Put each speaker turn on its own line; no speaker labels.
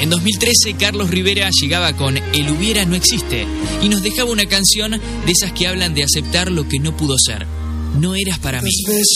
En 2013, Carlos Rivera llegaba con El hubiera no existe y nos dejaba una canción de esas que hablan de aceptar lo que no pudo ser. No eras para mí.